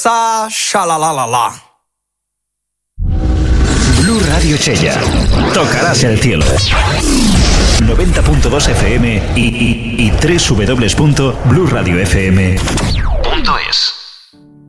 sa, shalalalala. Blu Radio Chella. Tocarás el cielo. 90.2 FM y www.bluradiofm.es.